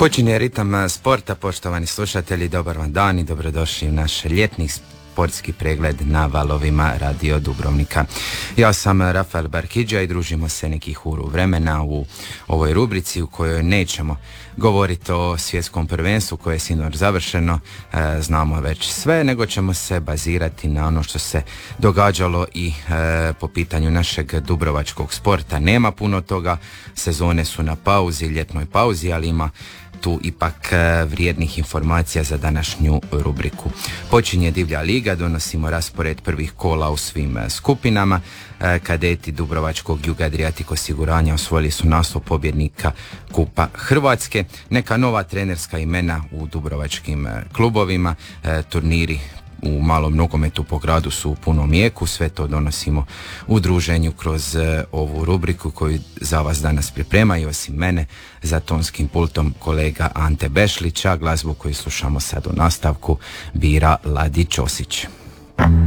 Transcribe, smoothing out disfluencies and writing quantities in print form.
Počinje ritam sporta, poštovani slušatelji, dobar vam dan i dobrodošli u naš ljetni sportski pregled na valovima Radio Dubrovnika. Ja sam Rafael Barkidža i družimo se nekih uru vremena u ovoj rubrici u kojoj nećemo govoriti o svjetskom prvenstvu koje je sinoć završeno, znamo već sve, nego ćemo se bazirati na ono što se događalo i po pitanju našeg dubrovačkog sporta. Nema puno toga, sezone su na pauzi, ljetnoj pauzi, ali ima tu ipak vrijednih informacija za današnju rubriku. Počinje Divlja liga, donosimo raspored prvih kola u svim skupinama. Kadeti Dubrovačkog Juga Adriatic osiguranja osvojili su naslov pobjednika Kupa Hrvatske. Neka nova trenerska imena u dubrovačkim klubovima, turniri u malom nogometu po gradu su u punom jeku, sve to donosimo u druženju kroz ovu rubriku koju za vas danas pripremaju, osim mene, za tonskim pultom kolega Ante Bešlić, a glazbu koju slušamo sad u nastavku bira Ladi Ćosić.